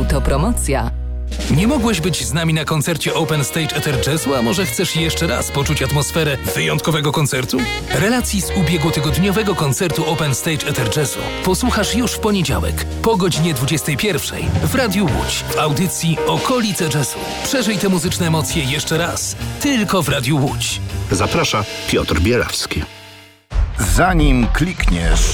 Autopromocja. Nie mogłeś być z nami na koncercie Open Stage Ether Jazzu, a może chcesz jeszcze raz poczuć atmosferę wyjątkowego koncertu? Relacji z ubiegłotygodniowego koncertu Open Stage Ether Jazzu posłuchasz już w poniedziałek po godzinie 21 w Radiu Łódź w audycji Okolice Jazzu. Przeżyj te muzyczne emocje jeszcze raz, tylko w Radiu Łódź. Zaprasza Piotr Bierawski. Zanim klikniesz,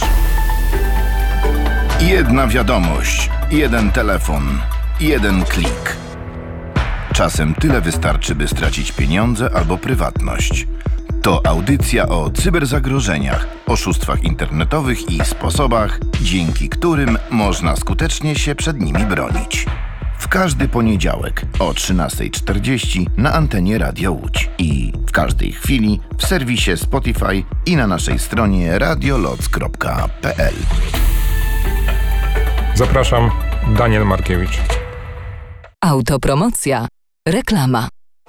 jedna wiadomość, jeden telefon, jeden klik. Czasem tyle wystarczy, by stracić pieniądze albo prywatność. To audycja o cyberzagrożeniach, oszustwach internetowych i sposobach, dzięki którym można skutecznie się przed nimi bronić. W każdy poniedziałek o 13:40 na antenie Radia Łódź i w każdej chwili w serwisie Spotify i na naszej stronie radioloc.pl. Zapraszam, Daniel Markiewicz. Autopromocja. Reklama.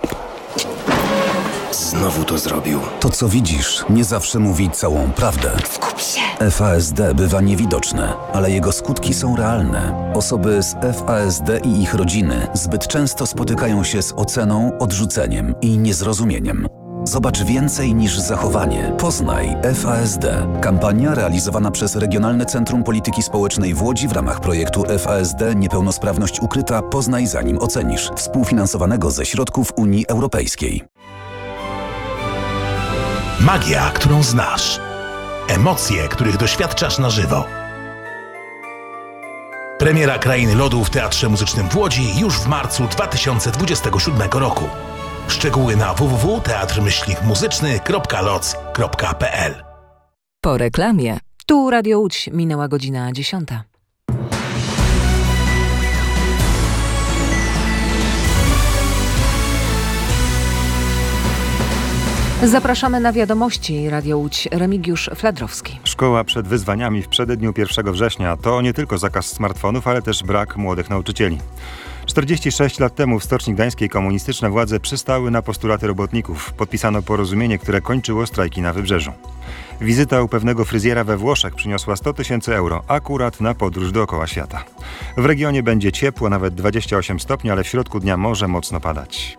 Znowu to zrobił. To, co widzisz, nie zawsze mówi całą prawdę. Skup się! FASD bywa niewidoczne, ale jego skutki są realne. Osoby z FASD i ich rodziny zbyt często spotykają się z oceną, odrzuceniem i niezrozumieniem. Zobacz więcej niż zachowanie. Poznaj FASD. Kampania realizowana przez Regionalne Centrum Polityki Społecznej w Łodzi w ramach projektu FASD Niepełnosprawność ukryta. Poznaj zanim ocenisz. Współfinansowanego ze środków Unii Europejskiej. Magia, którą znasz. Emocje, których doświadczasz na żywo. Premiera Krainy Lodu w Teatrze Muzycznym w Łodzi już w marcu 2027 roku. Szczegóły na www.teatr-muzyczny.loc.pl. Po reklamie. Tu Radio Łódź, minęła godzina 10. Zapraszamy na wiadomości. Radio Łódź, Remigiusz Fladrowski. Szkoła przed wyzwaniami w przededniu 1 września to nie tylko zakaz smartfonów, ale też brak młodych nauczycieli. 46 lat temu w Stoczni Gdańskiej komunistyczne władze przystały na postulaty robotników. Podpisano porozumienie, które kończyło strajki na Wybrzeżu. Wizyta u pewnego fryzjera we Włoszech przyniosła 100 000 euro, akurat na podróż dookoła świata. W regionie będzie ciepło, nawet 28 stopni, ale w środku dnia może mocno padać.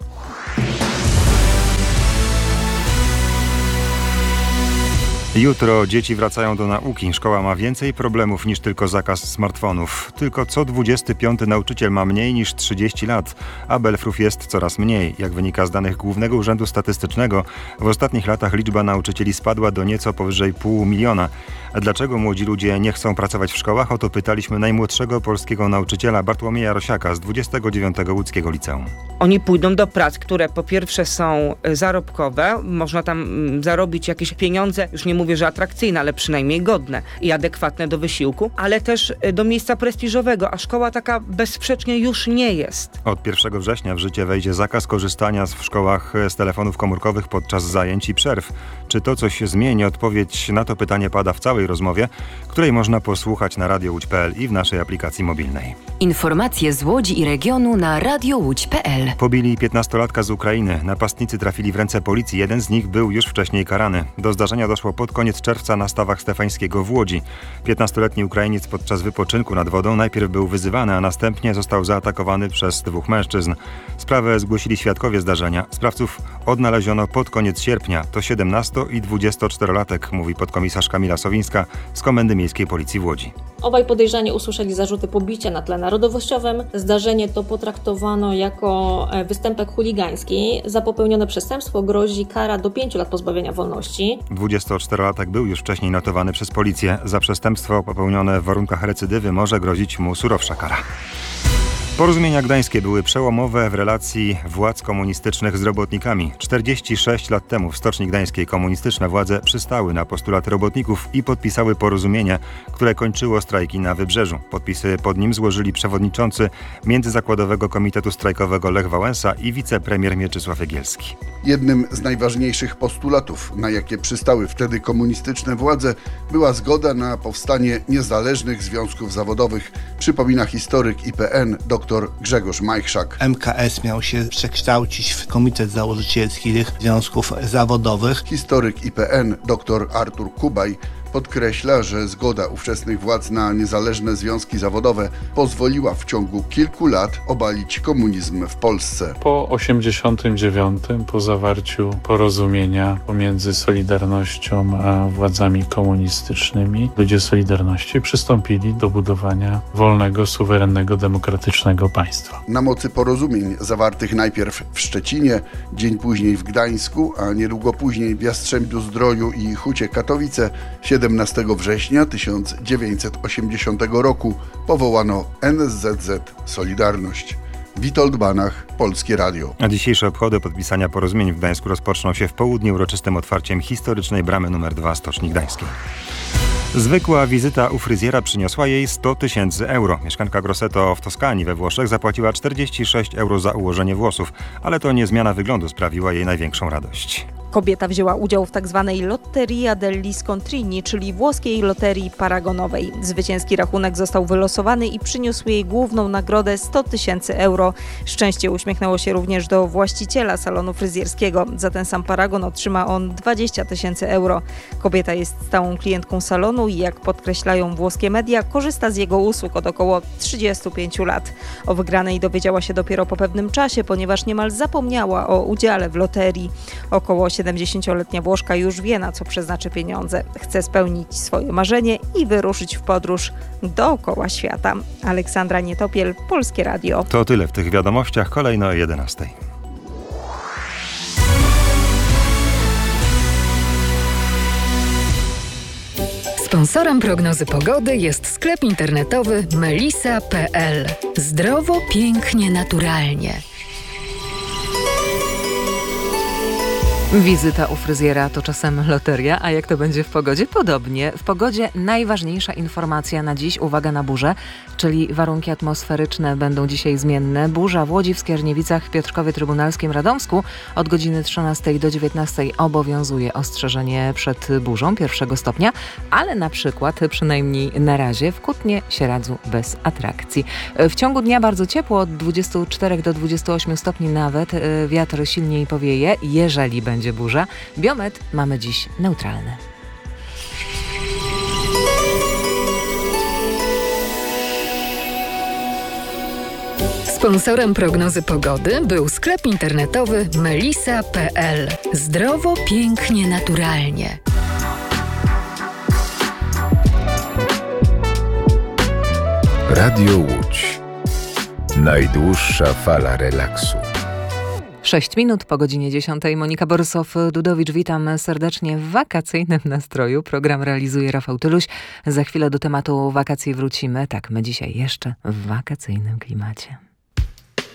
Jutro dzieci wracają do nauki. Szkoła ma więcej problemów niż tylko zakaz smartfonów. Tylko co 25 nauczyciel ma mniej niż 30 lat, a belfrów jest coraz mniej. Jak wynika z danych Głównego Urzędu Statystycznego, w ostatnich latach liczba nauczycieli spadła do nieco powyżej 500 000. A dlaczego młodzi ludzie nie chcą pracować w szkołach? O to pytaliśmy najmłodszego polskiego nauczyciela Bartłomieja Rosiaka z 29 Łódzkiego Liceum. Oni pójdą do prac, które po pierwsze są zarobkowe, można tam zarobić jakieś pieniądze, już nie mówię, że atrakcyjne, ale przynajmniej godne i adekwatne do wysiłku, ale też do miejsca prestiżowego, a szkoła taka bezsprzecznie już nie jest. Od 1 września w życie wejdzie zakaz korzystania w szkołach z telefonów komórkowych podczas zajęć i przerw. Czy to coś się zmieni? Odpowiedź na to pytanie pada w całej rozmowie, której można posłuchać na radiowódź.pl i w naszej aplikacji mobilnej. Informacje z Łodzi i regionu na radiowódź.pl. Pobili 15-latka z Ukrainy. Napastnicy trafili w ręce policji. Jeden z nich był już wcześniej karany. Do zdarzenia doszło pod koniec czerwca na stawach Stefańskiego w Łodzi. 15-letni Ukrainiec podczas wypoczynku nad wodą najpierw był wyzywany, a następnie został zaatakowany przez 2 mężczyzn. Sprawę zgłosili świadkowie zdarzenia. Sprawców odnaleziono pod koniec sierpnia. To 17- i 24-latek, mówi podkomisarz Kamila Sowińska z Komendy Miejskiej Policji w Łodzi. Obaj podejrzani usłyszeli zarzuty pobicia na tle narodowościowym. Zdarzenie to potraktowano jako występek chuligański. Za popełnione przestępstwo grozi kara do 5 lat pozbawienia wolności. 24-latek był już wcześniej notowany przez policję. Za przestępstwo popełnione w warunkach recydywy może grozić mu surowsza kara. Porozumienia gdańskie były przełomowe w relacji władz komunistycznych z robotnikami. 46 lat temu w Stoczni Gdańskiej komunistyczne władze przystały na postulaty robotników i podpisały porozumienie, które kończyło strajki na Wybrzeżu. Podpisy pod nim złożyli przewodniczący Międzyzakładowego Komitetu Strajkowego Lech Wałęsa i wicepremier Mieczysław Jagielski. Jednym z najważniejszych postulatów, na jakie przystały wtedy komunistyczne władze, była zgoda na powstanie niezależnych związków zawodowych, przypomina historyk IPN dr Grzegorz Majchrzak. MKS miał się przekształcić w Komitet Założycielski tych związków zawodowych. Historyk IPN dr Artur Kubaj podkreśla, że zgoda ówczesnych władz na niezależne związki zawodowe pozwoliła w ciągu kilku lat obalić komunizm w Polsce. Po 1989, po zawarciu porozumienia pomiędzy Solidarnością a władzami komunistycznymi, ludzie Solidarności przystąpili do budowania wolnego, suwerennego, demokratycznego państwa. Na mocy porozumień zawartych najpierw w Szczecinie, dzień później w Gdańsku, a niedługo później w Jastrzębiu-Zdroju i Hucie Katowice 17 września 1980 roku powołano NSZZ Solidarność. Witold Banach, Polskie Radio. A dzisiejsze obchody podpisania porozumień w Gdańsku rozpoczną się w południe uroczystym otwarciem historycznej bramy nr 2 Stoczni Gdańskiej. Zwykła wizyta u fryzjera przyniosła jej 100 000 euro. Mieszkanka Grosseto w Toskanii we Włoszech zapłaciła 46 euro za ułożenie włosów, ale to nie zmiana wyglądu sprawiła jej największą radość. Kobieta wzięła udział w tzw. Lotteria degli Scontrini, czyli włoskiej loterii paragonowej. Zwycięski rachunek został wylosowany i przyniósł jej główną nagrodę 100 000 euro. Szczęście uśmiechnęło się również do właściciela salonu fryzjerskiego. Za ten sam paragon otrzyma on 20 000 euro. Kobieta jest stałą klientką salonu i jak podkreślają włoskie media, korzysta z jego usług od około 35 lat. O wygranej dowiedziała się dopiero po pewnym czasie, ponieważ niemal zapomniała o udziale w loterii. Około 70-letnia Włoszka już wie, na co przeznaczy pieniądze. Chce spełnić swoje marzenie i wyruszyć w podróż dookoła świata. Aleksandra Nietopiel, Polskie Radio. To tyle w tych wiadomościach, kolejno o 11. Sponsorem prognozy pogody jest sklep internetowy melisa.pl. Zdrowo, pięknie, naturalnie. Wizyta u fryzjera to czasem loteria, a jak to będzie w pogodzie? Podobnie. W pogodzie najważniejsza informacja na dziś, uwaga na burzę, czyli warunki atmosferyczne będą dzisiaj zmienne. Burza w Łodzi, w Skierniewicach, w Piotrkowie Trybunalskim, Radomsku od godziny 13 do 19 obowiązuje ostrzeżenie przed burzą 1 stopnia, ale na przykład, przynajmniej na razie, w Kutnie, Sieradzu bez atrakcji. W ciągu dnia bardzo ciepło, od 24 do 28 stopni nawet, wiatr silniej powieje, jeżeli będzie burza. Biometr mamy dziś neutralny. Sponsorem prognozy pogody był sklep internetowy melisa.pl. Zdrowo, pięknie, naturalnie. Radio Łódź. Najdłuższa fala relaksu. 6 minut po godzinie 10. Monika Borysow-Dudowicz, witam serdecznie w wakacyjnym nastroju. Program realizuje Rafał Tyluś. Za chwilę do tematu wakacji wrócimy. Tak, my dzisiaj jeszcze w wakacyjnym klimacie.